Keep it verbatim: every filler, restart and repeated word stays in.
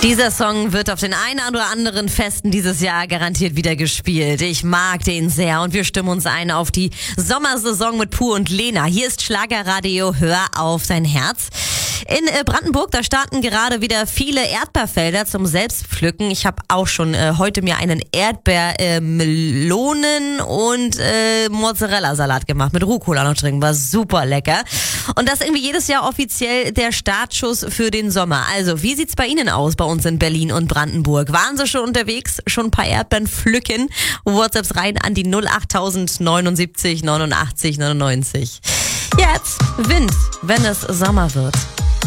Dieser Song wird auf den einen oder anderen Festen dieses Jahr garantiert wieder gespielt. Ich mag den sehr und wir stimmen uns ein auf die Sommersaison mit Pur und Lena. Hier ist Schlagerradio, hör auf dein Herz. In Brandenburg, da starten gerade wieder viele Erdbeerfelder zum Selbstpflücken. Ich habe auch schon äh, heute mir einen Erdbeer-Melonen- äh, und äh, Mozzarella-Salat gemacht mit Rucola noch drin. War super lecker. Und das ist irgendwie jedes Jahr offiziell der Startschuss für den Sommer. Also, wie sieht's bei Ihnen aus bei uns in Berlin und Brandenburg? Waren Sie schon unterwegs? Schon ein paar Erdbeeren pflücken? WhatsApps rein an die null acht tausend neunundsiebzig neunundachtzig neunundneunzig. Jetzt Wind, wenn es Sommer wird.